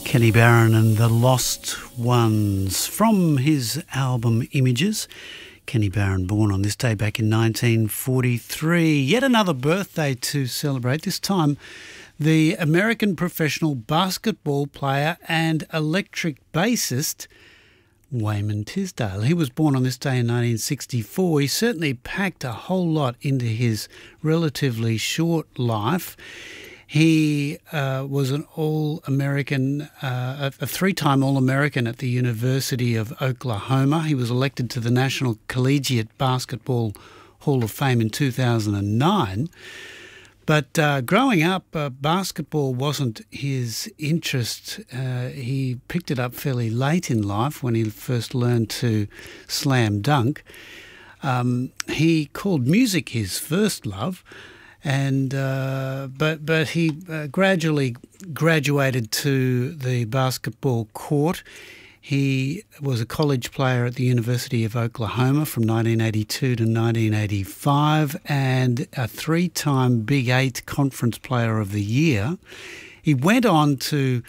Kenny Barron and the Lost Ones from his album Images. Kenny Barron, born on this day back in 1943. Yet another birthday to celebrate, this time the American professional basketball player and electric bassist Wayman Tisdale. He was born on this day in 1964. He certainly packed a whole lot into his relatively short life. He was an All-American, a three-time All-American at the University of Oklahoma. He was elected to the National Collegiate Basketball Hall of Fame in 2009. But growing up, basketball wasn't his interest. He picked it up fairly late in life when he first learned to slam dunk. He called music his first love. And but he gradually graduated to the basketball court. He was a college player at the University of Oklahoma from 1982 to 1985 and a three-time Big Eight Conference Player of the Year. He went on to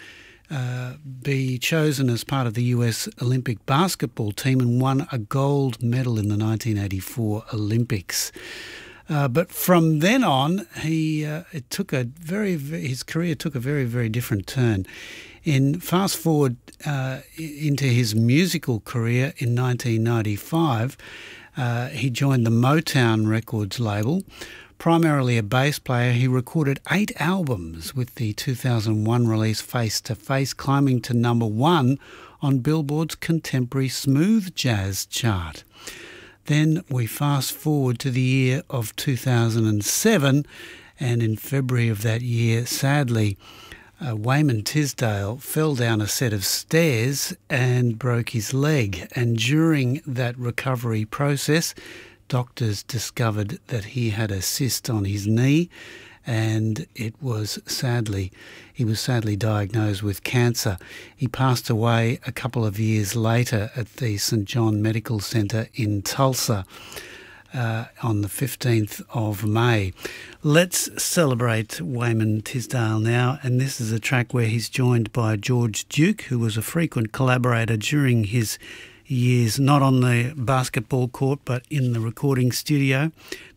be chosen as part of the US Olympic basketball team and won a gold medal in the 1984 Olympics. But from then on, his career took a very, very different turn. Fast forward into his musical career in 1995, he joined the Motown Records label. Primarily a bass player, he recorded 8 albums with the 2001 release Face to Face, climbing to number 1 on Billboard's Contemporary Smooth Jazz chart. Then we fast forward to the year of 2007, and in February of that year, sadly, Wayman Tisdale fell down a set of stairs and broke his leg. And during that recovery process, doctors discovered that he had a cyst on his knee, and he was sadly diagnosed with cancer. He passed away a couple of years later at the St. John Medical Center in Tulsa on the 15th of May. Let's celebrate Wayman Tisdale now, and this is a track where he's joined by George Duke, who was a frequent collaborator during his years, not on the basketball court, but in the recording studio.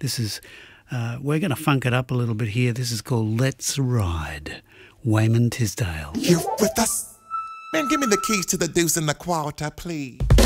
We're going to funk it up a little bit here. This is called Let's Ride. Wayman Tisdale. You with us? Man, give me the keys to the deuce and the quarter, please.